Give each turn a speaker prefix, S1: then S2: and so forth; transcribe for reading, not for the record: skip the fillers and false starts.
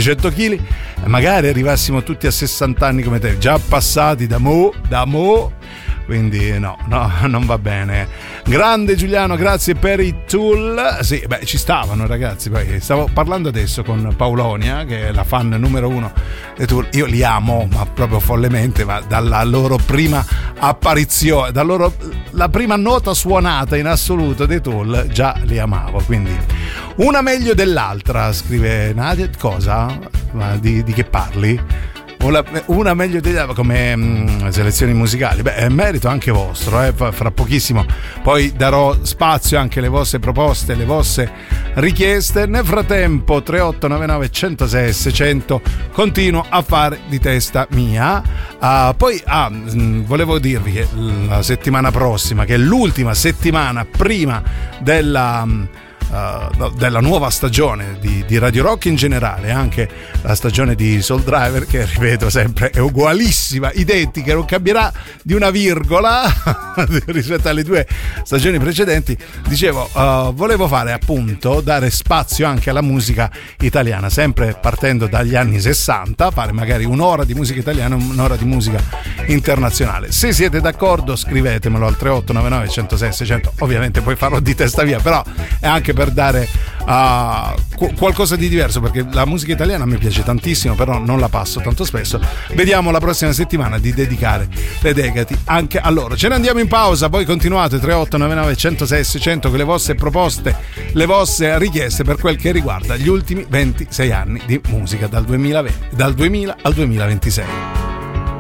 S1: 200 kg, magari arrivassimo tutti a 60 anni come te, già passati da mo, quindi no, non va bene. Grande Giuliano, grazie per i Tool. Sì, beh, ci stavano, ragazzi. Poi stavo parlando adesso con Paulonia, che è la fan numero 1 dei Tool. Io li amo, ma proprio follemente, ma dalla loro prima apparizione, la prima nota suonata in assoluto dei Tool, già li amavo. Quindi una meglio dell'altra, scrive Nadia. Cosa? Ma di che parli? Una meglio di come selezioni musicali. Beh, è merito anche vostro, fra pochissimo poi darò spazio anche alle vostre proposte, le vostre richieste. Nel frattempo 3899 106 600 continuo a fare di testa mia. Poi volevo dirvi che la settimana prossima, che è l'ultima settimana prima della nuova stagione di Radio Rock in generale, anche la stagione di Soul Driver, che ripeto sempre è ugualissima, identica, non cambierà di una virgola rispetto alle 2 stagioni precedenti. Dicevo, volevo fare appunto, dare spazio anche alla musica italiana, sempre partendo dagli anni 60, fare magari un'ora di musica italiana, un'ora di musica internazionale. Se siete d'accordo scrivetemelo al 3899 106 600. Ovviamente poi farò di testa via, però è anche per dare qualcosa di diverso, perché la musica italiana mi piace tantissimo, però non la passo tanto spesso. Vediamo la prossima settimana di dedicare le decadi anche a loro. Ce ne andiamo in pausa, poi continuate 3899 106 600 con le vostre proposte, le vostre richieste per quel che riguarda gli ultimi 26 anni di musica dal 2000 al 2026.